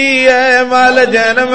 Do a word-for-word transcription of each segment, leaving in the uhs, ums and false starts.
है मल जन्म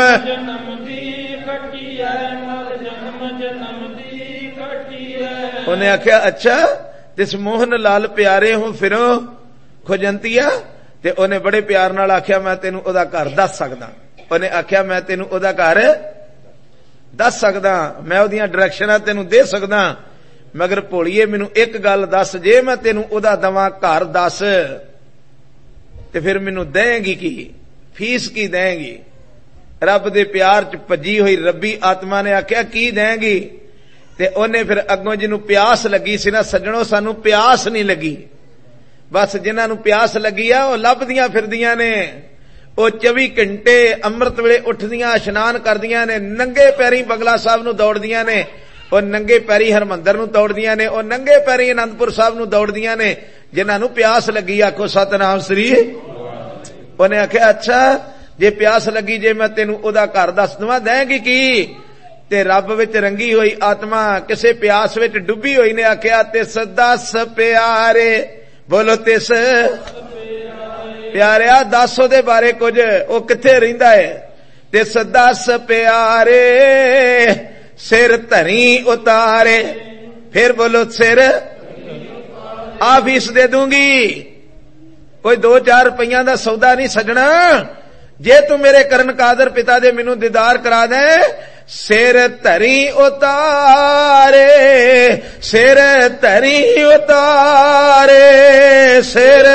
उन्हें आख्या अच्छा तिस मोहन लाल प्यारे हूं फिरो खुजंतिया ते उन्हें बड़े प्यार नाल आख्या मैं तेनू ओदा घर दस सकदा। उन्हें आख्या मैं तेनू ओदा घर दस सकदा, मैं ओदियां डायरेक्शनां तेनू दे सकदा, मगर भोलिए मैनू एक गल दस, जे मैं तेनू ओदा दवां घर दस ते फिर मैनू देंगी की, फीस की देंगी? रब दे प्यार च भजी हुई रब्बी आत्मा ने आख्या की देंगी? ते ओने फिर अगों जिन्हों प्यास लगी सी ना सज्जणों, सानू प्यास नहीं लगी, बस जिन्हां नू प्यास लगी आ ओ लभदियां फिरदियां ने, ओ चौबी घंटे अमृत वेले उठदियां इशनान करदियां ने, नंगे पैरी बंगला साहब नू दौड़दियां ने, ओ नंगे पैरी हरमंदर नू दौड़दियां ने, ओ नंगे पैरी आनंदपुर साहब नू दौड़दियां ने, जिन्हां नू प्यास लगी। आखो सतनाम श्री। उन्हें आख्या अच्छा जे प्यास लगी, जे मैं तेनू ओदा घर दस दवां देंगी की? ते रब विच रंगी हुई आत्मा किसे प्यास विच डुबी हुई ने आख्या तिस दस प्यारे, बोलो तिस प्यारिया दस ओदे बारे कुछ, ओ किथे रहिंदा है? तिस दस प्यारे सिर धरी उतारे, फिर बोलो सिर आ फीस दे दूंगी, कोई दो चार रुपया दा सौदा नहीं सजना, जे तू मेरे करन कादर पिता दे मैनू दीदार करा दे, सिर धरी उतारे, सिर धरी उतारे, सिर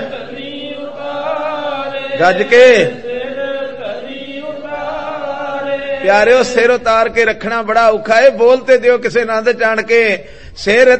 गज के प्यारे सिर उतार के रखना बड़ा औखा है, बोलते दियो किसे नंद चाण के, सिर